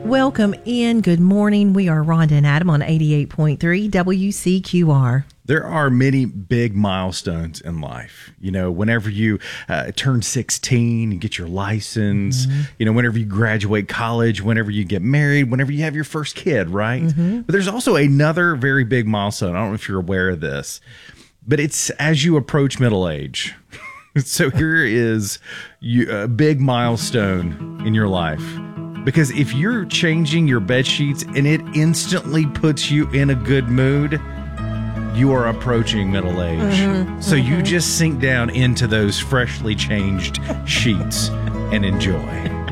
Welcome in. Good morning. We are Rhonda and Adam on 88.3 WCQR. There are many big milestones in life. You know, whenever you turn 16 and get your license, you know, whenever you graduate college, whenever you get married, whenever you have your first kid, right? But there's also another very big milestone. I don't know if you're aware of this, but it's as you approach middle age. So here is a big milestone in your life. Because if you're changing your bed sheets and it instantly puts you in a good mood, you are approaching middle age. So you just sink down into those freshly changed sheets and enjoy.